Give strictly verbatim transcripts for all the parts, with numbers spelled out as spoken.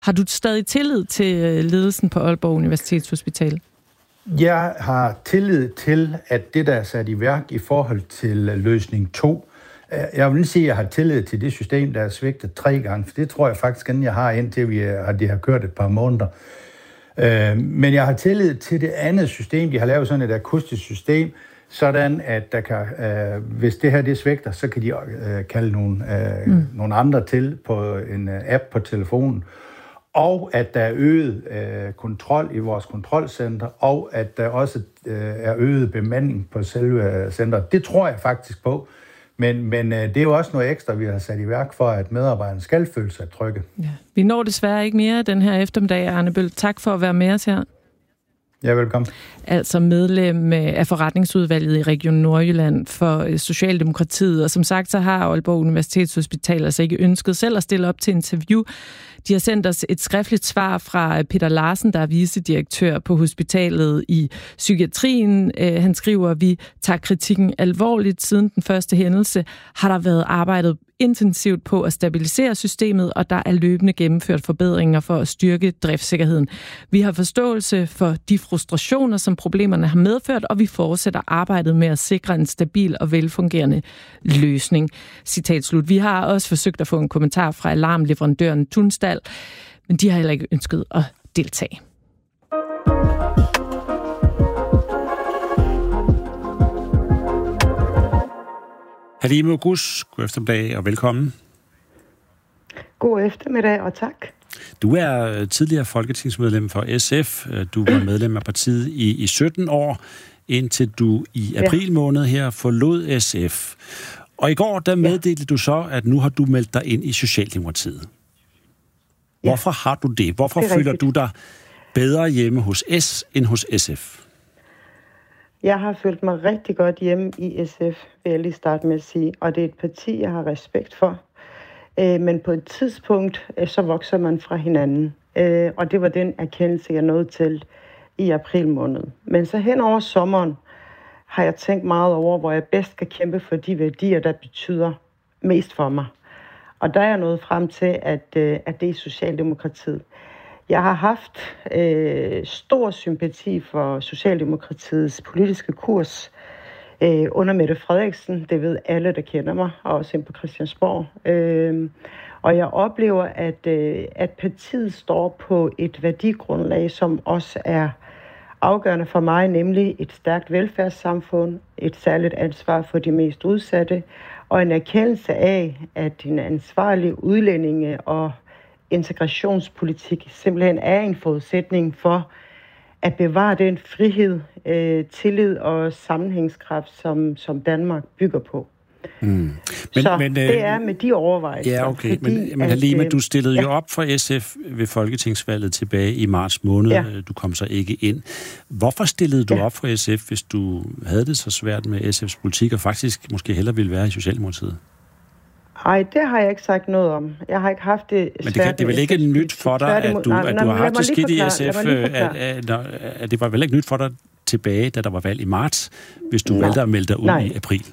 Har du stadig tillid til ledelsen på Aalborg Universitetshospital? Jeg har tillid til, at det, der er sat i værk i forhold til løsning to, jeg vil sige, at jeg har tillid til det system, der er svigtet tre gange, for det tror jeg faktisk, at jeg har, indtil vi har, de har kørt et par måneder. Men jeg har tillid til det andet system. De har lavet sådan et akustisk system, sådan at der kan, hvis det her det svigter, så kan de kalde nogle, mm. nogle andre til på en app på telefonen. Og at der er øget øh, kontrol i vores kontrolcenter, og at der også øh, er øget bemanding på selve centret. Det tror jeg faktisk på. Men, men øh, det er jo også noget ekstra, vi har sat i værk for, at medarbejderne skal føle sig trygge. Ja. Vi når desværre ikke mere den her eftermiddag, Arne Bøll. Tak for at være med os her. Ja, velkommen. Altså medlem af forretningsudvalget i Region Nordjylland for Socialdemokratiet. Og som sagt, så har Aalborg Universitetshospital altså ikke ønsket selv at stille op til interview. De har sendt os et skriftligt svar fra Peter Larsen, der er vicedirektør på hospitalet i psykiatrien. Han skriver, at vi tager kritikken alvorligt. Siden den første hændelse har der været arbejdet intensivt på at stabilisere systemet, og der er løbende gennemført forbedringer for at styrke driftssikkerheden. Vi har forståelse for de frustrationer, som problemerne har medført, og vi fortsætter arbejdet med at sikre en stabil og velfungerende løsning. Citat slut. Vi har også forsøgt at få en kommentar fra alarmleverandøren Tunstall, men de har heller ikke ønsket at deltage. Halime Oguz, god eftermiddag og velkommen. God eftermiddag og tak. Du er tidligere folketingsmedlem for S F. Du var medlem af partiet i, i sytten år, indtil du i april ja. måned her forlod S F. Og i går der meddelte ja. du så, at nu har du meldt dig ind i Socialdemokratiet. Hvorfor ja. har du det? Hvorfor det føler rigtigt. du dig bedre hjemme hos S end hos S F? Jeg har følt mig rigtig godt hjemme i S F, vil jeg lige starte med at sige. Og det er et parti, jeg har respekt for. Men på et tidspunkt, så vokser man fra hinanden. Og det var den erkendelse, jeg nåede til i april måned. Men så hen over sommeren har jeg tænkt meget over, hvor jeg bedst kan kæmpe for de værdier, der betyder mest for mig. Og der er jeg nået frem til, at, at det er Socialdemokratiet. Jeg har haft øh, stor sympati for Socialdemokratiets politiske kurs øh, under Mette Frederiksen. Det ved alle, der kender mig, og også inde på Christiansborg. Øh, og jeg oplever, at, øh, at partiet står på et værdigrundlag, som også er afgørende for mig, nemlig et stærkt velfærdssamfund, et særligt ansvar for de mest udsatte, og en erkendelse af, at en ansvarlig udlændinge og integrationspolitik simpelthen er en forudsætning for at bevare den frihed, øh, tillid og sammenhængskraft, som, som Danmark bygger på. Mm. Men, så men, det er med de overvejelser. Ja, okay. Fordi, men, men Halime, du stillede ja. jo op for S F ved folketingsvalget tilbage i marts måned. Ja. Du kom så ikke ind. Hvorfor stillede du ja. op for S F, hvis du havde det så svært med S F's politik, og faktisk måske hellere ville være i Socialdemokratiet? Nej, det har jeg ikke sagt noget om. Jeg har ikke haft det svært. Men det, kan, det er vel ikke nyt for dig, at du, nej, at du nej, har haft det skidt i S F? At, at, at det var vel ikke nyt for dig tilbage, da der var valg i marts, hvis du nej. valgte at melde dig ud nej. i april?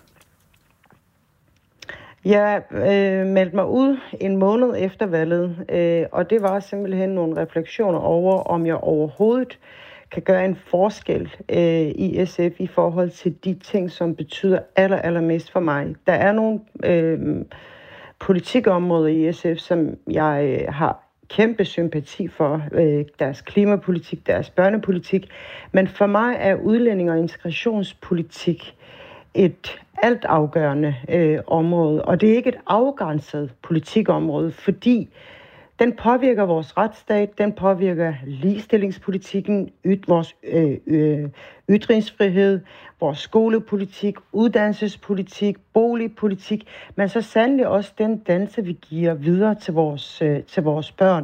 Jeg øh, meldte mig ud en måned efter valget, øh, og det var simpelthen nogle refleksioner over, om jeg overhovedet kan gøre en forskel øh, i S F i forhold til de ting, som betyder aller, allermest for mig. Der er nogle øh, politikområder i S F, som jeg øh, har kæmpe sympati for. Øh, deres klimapolitik, deres børnepolitik. Men for mig er udlænding- og integrationspolitik et altafgørende øh, område. Og det er ikke et afgrænset politikområde, fordi den påvirker vores retsstat, den påvirker ligestillingspolitikken, yt, vores øh, øh, ytringsfrihed, vores skolepolitik, uddannelsespolitik, boligpolitik, men så sandelig også den dannelse, vi giver videre til vores, øh, til vores børn.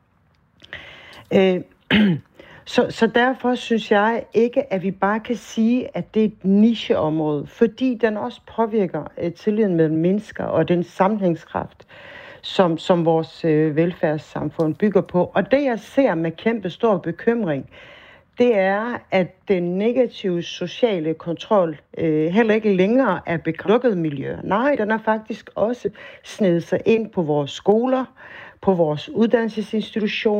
Øh, så, så derfor synes jeg ikke, at vi bare kan sige, at det er et nicheområde, fordi den også påvirker øh, tilliden mellem mennesker og den sammenhængskraft, som, som vores øh, velfærdssamfund bygger på. Og det, jeg ser med kæmpe stor bekymring, det er, at den negative sociale kontrol øh, heller ikke længere er begrænset miljø. Nej, den er faktisk også snedet sig ind på vores skoler, på vores uddannelsesinstitution.